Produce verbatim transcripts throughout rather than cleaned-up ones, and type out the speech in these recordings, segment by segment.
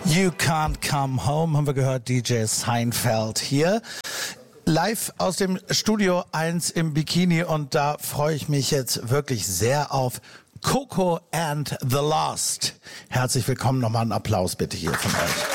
You Can't Come Home, haben wir gehört, D J Seinfeld hier. Live aus dem Studio eins im Bikini und da freue ich mich jetzt wirklich sehr auf Coco and the Lost. Herzlich willkommen, nochmal einen Applaus bitte hier von euch.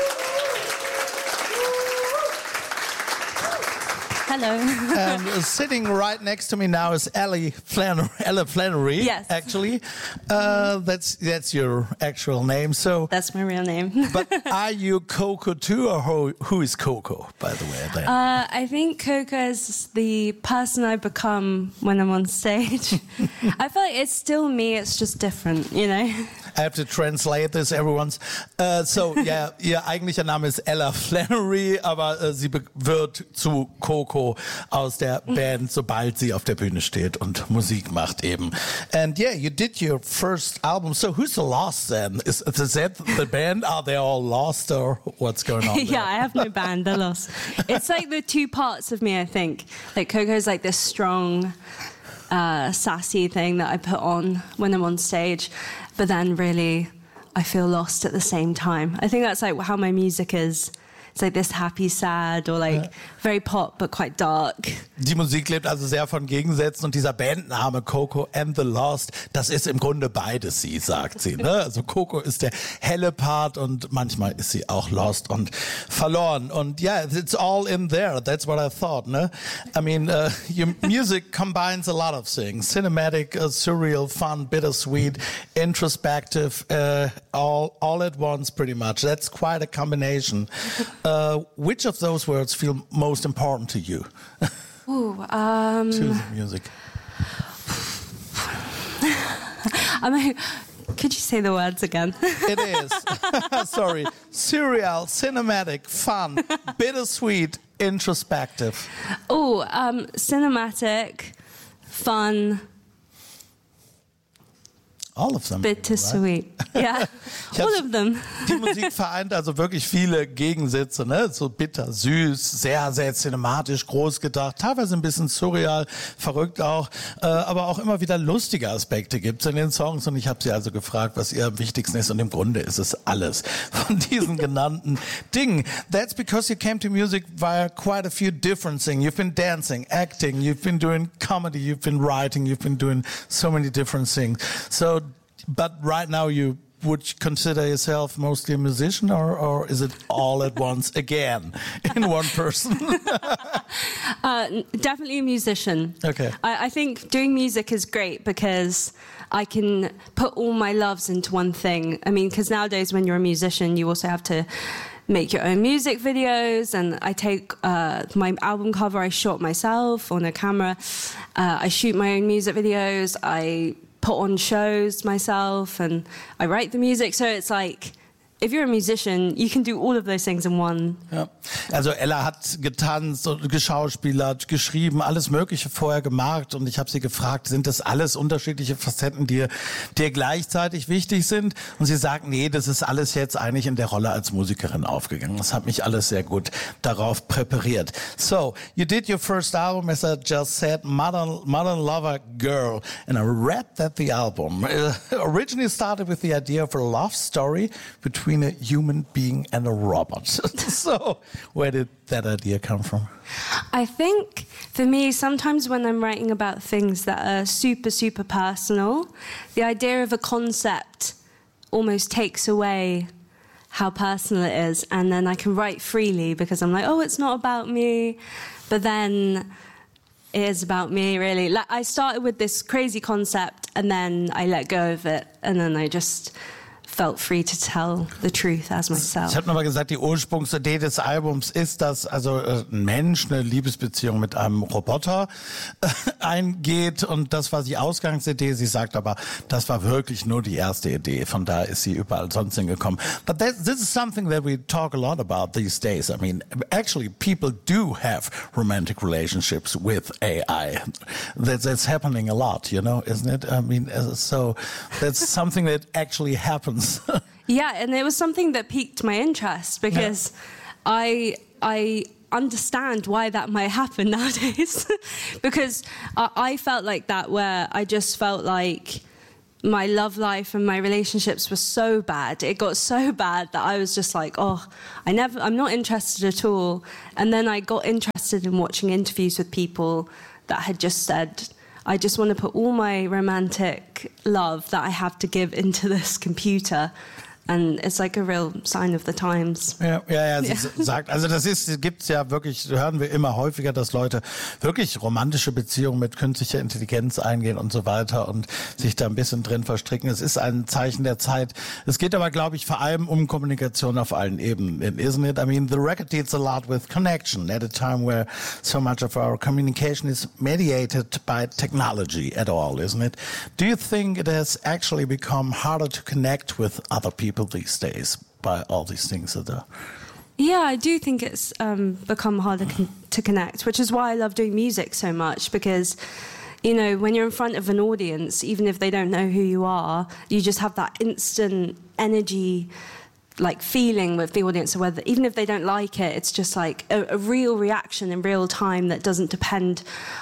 Hello. And uh, sitting right next to me now is Ellie Flannery. Ella Flannery. Yes. Actually, uh, that's that's your actual name. So that's my real name. But are you Coco too, or who, who is Coco, by the way? Then? Uh, I think Coco is the person I become when I'm on stage. I feel like it's still me. It's just different, you know. I have to translate this, everyone's. Uh, so, ja, ihr eigentlicher Name ist Ella Flannery, aber uh, sie wird zu Coco aus der Band, sobald sie auf der Bühne steht und Musik macht eben. And yeah, you did your first album. So who's the Lost then? Is, is that the band? Are they all lost or what's going on there? Yeah, I have no band. They're lost. It's like the two parts of me, I think. Like Coco's like this strong, uh, sassy thing that I put on when I'm on stage. But then really, I feel lost at the same time. I think that's like how my music is. It's like this happy, sad, or like ja. very pop, but quite dark. Die Musik lebt also sehr von Gegensätzen und dieser Bandname Coco and the Lost, das ist im Grunde beides sie, sagt sie. Ne? Also Coco ist der helle Part und manchmal ist sie auch lost und verloren. Und yeah, it's all in there. That's what I thought. Ne? I mean, uh, your music combines a lot of things. Cinematic, uh, surreal, fun, bittersweet, introspective, uh, all, all at once pretty much. That's quite a combination. Uh, which of those words feel most important to you? Ooh, um... Choosing music. I mean, could you say the words again? It is. Sorry. Surreal, cinematic, fun, bittersweet, introspective. Oh, um, cinematic, fun. All of them. Bittersweet. Right? Yeah, all of them. Die Musik vereint also wirklich viele Gegensätze, ne? So bitter, süß, sehr, sehr cinematisch, groß gedacht, teilweise ein bisschen surreal, verrückt auch, äh, aber auch immer wieder lustige Aspekte gibt's in den Songs und ich habe sie also gefragt, was ihr am wichtigsten ist und im Grunde ist es alles von diesen genannten Dingen. That's because you came to music via quite a few different things. You've been dancing, acting, you've been doing comedy, you've been writing, you've been doing so many different things. So but right now you would consider yourself mostly a musician or, or is it all at once again in one person? uh, definitely a musician. Okay. I, I think doing music is great because I can put all my loves into one thing. I mean, because nowadays when you're a musician, you also have to make your own music videos, and I take uh, my album cover, I shot myself on a camera. Uh, I shoot my own music videos. I put on shows myself and I write the music, so it's like if you're a musician, you can do all of those things in one. Ja. Also Ella hat getanzt und geschauspielert, geschrieben, alles Mögliche vorher gemacht und ich habe sie gefragt, sind das alles unterschiedliche Facetten, die dir gleichzeitig wichtig sind? Und sie sagt, nee, das ist alles jetzt eigentlich in der Rolle als Musikerin aufgegangen. Das hat mich alles sehr gut darauf präpariert. So, you did your first album, as I just said, Modern, Modern Lover Girl, and I read that the album uh, originally started with the idea of a love story between between a human being and a robot. So where did that idea come from? I think for me, sometimes when I'm writing about things that are super, super personal, the idea of a concept almost takes away how personal it is, and then I can write freely because I'm like, oh, it's not about me, but then it is about me, really. Like, I started with this crazy concept, and then I let go of it, and then I just felt free to tell the truth as myself. Ich habe nochmal gesagt, die Ursprungsidee des Albums ist, dass also ein Mensch eine Liebesbeziehung mit einem Roboter eingeht und das war die Ausgangsidee. Sie sagt aber, das war wirklich nur die erste Idee. Von da ist sie überall sonst hingekommen. But that, this is something that we talk a lot about these days. I mean, actually, people do have romantic relationships with A I. That, that's happening a lot, you know, isn't it? I mean, so that's something that actually happens. Yeah, and it was something that piqued my interest because yeah. I I understand why that might happen nowadays because I, I felt like that where I just felt like my love life and my relationships were so bad. It got so bad that I was just like, oh, I never, I'm not interested at all. And then I got interested in watching interviews with people that had just said, I just want to put all my romantic love that I have to give into this computer. And it's like a real sign of the times. Ja, ja, ja, sie ja. sagt, also das ist, gibt's ja wirklich, hören wir immer häufiger, dass Leute wirklich romantische Beziehungen mit künstlicher Intelligenz eingehen und so weiter und sich da ein bisschen drin verstricken. Es ist ein Zeichen der Zeit. Es geht aber, glaube ich, vor allem um Kommunikation auf allen Ebenen, isn't it? I mean, the record deals a lot with connection at a time where so much of our communication is mediated by technology at all, isn't it? Do you think it has actually become harder to connect with other people these days by all these things that are? Yeah, I do think it's um, become harder con- to connect, which is why I love doing music so much, because, you know, when you're in front of an audience, even if they don't know who you are, you just have that instant energy, like feeling with the audience, or whether even if they don't like it, it's just like a, a real reaction in real time that doesn't depend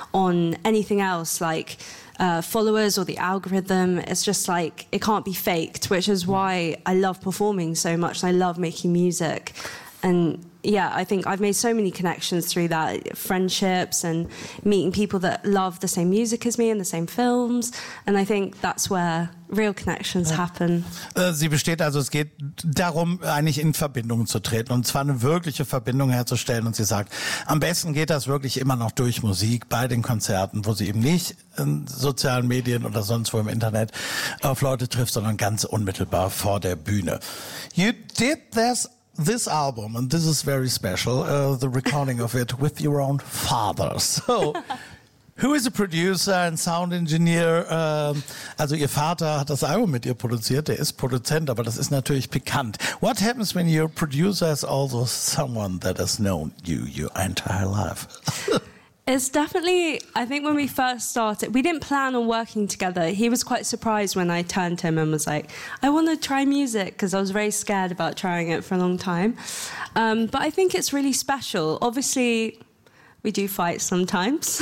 on anything else, like Uh, followers or the algorithm. It's just like, it can't be faked, which is why I love performing so much. I love making music. And yeah, I think I've made so many connections through that, friendships and meeting people that love the same music as me and the same films. And I think that's where real connections ja. happen. Sie besteht also, es geht darum, eigentlich in Verbindung zu treten und zwar eine wirkliche Verbindung herzustellen. Und sie sagt, am besten geht das wirklich immer noch durch Musik bei den Konzerten, wo sie eben nicht in sozialen Medien oder sonst wo im Internet auf Leute trifft, sondern ganz unmittelbar vor der Bühne. You did this This album, and this is very special, uh, the recording of it with your own father. So, who is a producer and sound engineer? Um, also ihr Vater hat das Album mit ihr produziert, der ist Produzent, aber das ist natürlich pikant. What happens when your producer is also someone that has known you your entire life? It's definitely, I think when we first started, we didn't plan on working together. He was quite surprised when I turned to him and was like, I want to try music, because I was very scared about trying it for a long time. Um, but I think it's really special. Obviously, we do fight sometimes.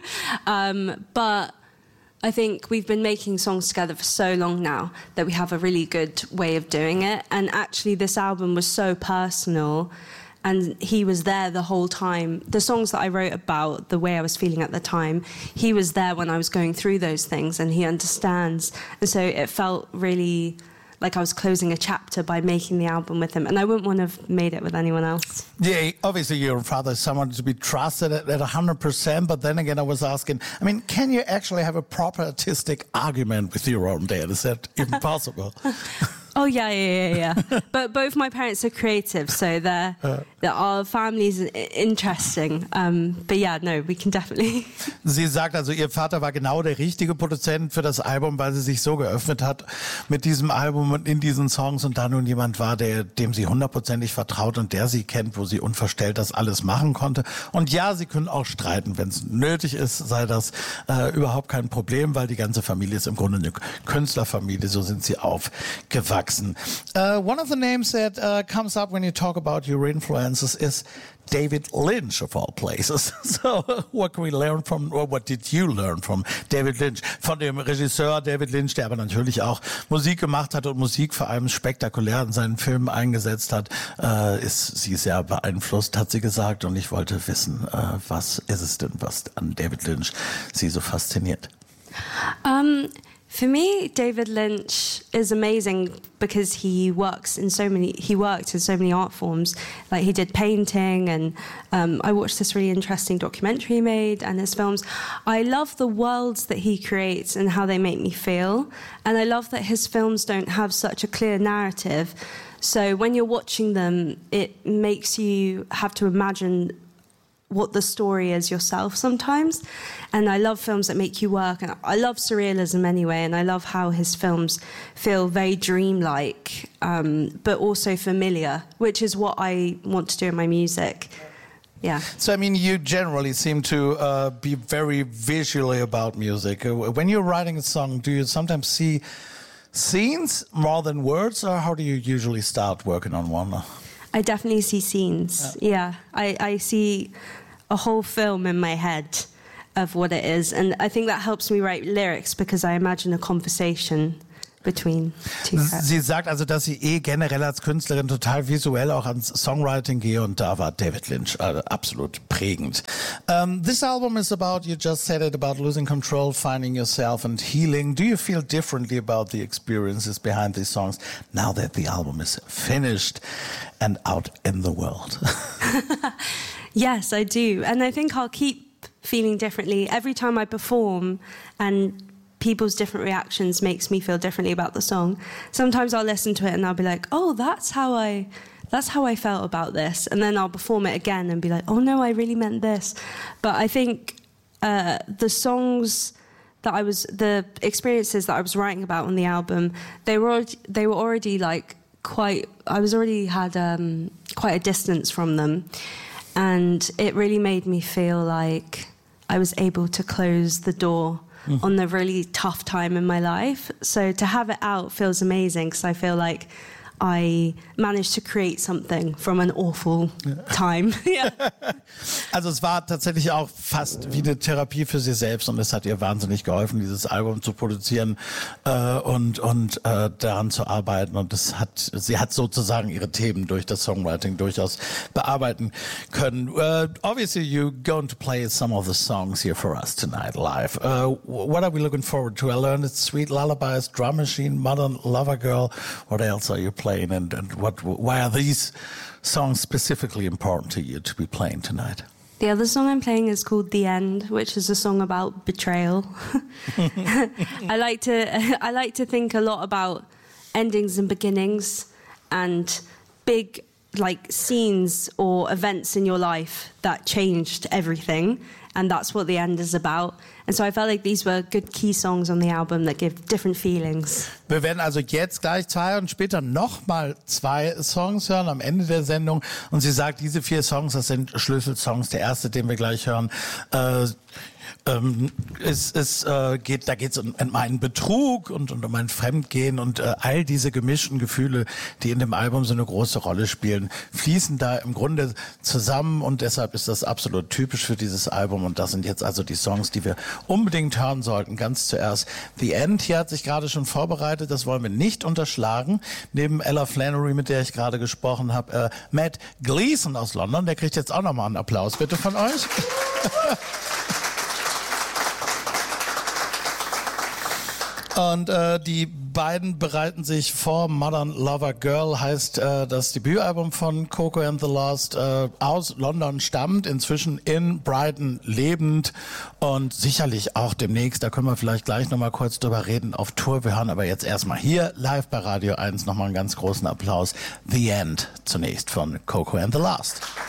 um, but I think we've been making songs together for so long now that we have a really good way of doing it. And actually, this album was so personal. And he was there the whole time. The songs that I wrote about the way I was feeling at the time, he was there when I was going through those things, and he understands. And so it felt really like I was closing a chapter by making the album with him. And I wouldn't want to have made it with anyone else. Yeah, obviously your father is someone to be trusted at, at one hundred percent. But then again, I was asking, I mean, can you actually have a proper artistic argument with your own dad? Is that even possible? Oh, yeah, yeah, yeah, yeah. But both my parents are creative, so they're, they're, our family's interesting. Um, but yeah, no, we can definitely. Sie sagt also, ihr Vater war genau der richtige Produzent für das Album, weil sie sich so geöffnet hat mit diesem Album und in diesen Songs und da nun jemand war, der, dem sie hundertprozentig vertraut und der sie kennt, wo sie unverstellt das alles machen konnte. Und ja, sie können auch streiten, wenn es nötig ist, sei das äh, überhaupt kein Problem, weil die ganze Familie ist im Grunde eine Künstlerfamilie, so sind sie aufgewachsen. Uh, one of the names that uh, comes up when you talk about your influences is David Lynch, of all places. So, what can we learn from, or what did you learn from David Lynch? Von dem Regisseur David Lynch, der aber natürlich auch Musik gemacht hat und Musik vor allem spektakulär in seinen Filmen eingesetzt hat, uh, ist sie sehr beeinflusst, hat sie gesagt. Und ich wollte wissen, uh, was ist es denn, was an David Lynch sie so fasziniert? Um For me, David Lynch is amazing because he works in so many. He worked in so many art forms. Like he did painting, and um, I watched this really interesting documentary he made, and his films. I love the worlds that he creates and how they make me feel, and I love that his films don't have such a clear narrative. So when you're watching them, it makes you have to imagine what the story is yourself sometimes. And I love films that make you work. And I love surrealism anyway, and I love how his films feel very dreamlike, um, but also familiar, which is what I want to do in my music. Yeah. So, I mean, you generally seem to uh, be very visually about music. When you're writing a song, do you sometimes see scenes more than words, or how do you usually start working on one? I definitely see scenes, yeah. yeah. I, I see a whole film in my head of what it is. And I think that helps me write lyrics because I imagine a conversation between two tracks. Sie sagt also, dass sie eh generell als Künstlerin total visuell auch ans Songwriting gehe und da war David Lynch äh, absolut prägend. Um, this album is about, you just said it, about losing control, finding yourself and healing. Do you feel differently about the experiences behind these songs now that the album is finished and out in the world? Yes, I do. And I think I'll keep feeling differently every time I perform, and people's different reactions makes me feel differently about the song. Sometimes I'll listen to it and I'll be like, oh, that's how I that's how I felt about this. And then I'll perform it again and be like, oh no, I really meant this. But I think uh, the songs that I was, the experiences that I was writing about on the album, they were already, they were already like quite, I was already had um, quite a distance from them. And it really made me feel like I was able to close the door Mm-hmm. on the really tough time in my life. So to have it out feels amazing because I feel like I managed to create something from an awful time. Yeah. Also es war tatsächlich auch fast wie eine Therapie für sie selbst und es hat ihr wahnsinnig geholfen, dieses Album zu produzieren äh, und, und äh, daran zu arbeiten. Und das hat, sie hat sozusagen ihre Themen durch das Songwriting durchaus bearbeiten können. Uh, obviously you're going to play some of the songs here for us tonight live. Uh, what are we looking forward to? I learned it's Sweet Lullabies, Drum Machine, Modern Lover Girl. What else are you playing? And, and what? Why are these songs specifically important to you to be playing tonight? The other song I'm playing is called "The End," which is a song about betrayal. I like to I like to think a lot about endings and beginnings, and big like scenes or events in your life that changed everything. And that's what The End is about. And so I felt like these were good key songs on the album that give different feelings. Wir werden also jetzt gleich zwei und später nochmal zwei Songs hören am Ende der Sendung. Und sie sagt, diese vier Songs, das sind Schlüsselsongs. Der erste, den wir gleich hören, äh, Ähm, es, es äh, geht, da geht es um, um einen Betrug und, und um ein Fremdgehen und äh, all diese gemischten Gefühle, die in dem Album so eine große Rolle spielen, fließen da im Grunde zusammen und deshalb ist das absolut typisch für dieses Album und das sind jetzt also die Songs, die wir unbedingt hören sollten. Ganz zuerst The End, hier hat sich gerade schon vorbereitet, das wollen wir nicht unterschlagen. Neben Ella Flannery, mit der ich gerade gesprochen habe, äh, Matt Gleason aus London, der kriegt jetzt auch nochmal einen Applaus bitte von euch. Und äh, die beiden bereiten sich vor. Modern Lover Girl heißt äh, das Debütalbum von Coco and the Lost, äh, aus London stammt, inzwischen in Brighton lebend und sicherlich auch demnächst, da können wir vielleicht gleich nochmal kurz drüber reden, auf Tour. Wir hören aber jetzt erstmal hier live bei Radio eins nochmal einen ganz großen Applaus. The End zunächst von Coco and the Lost.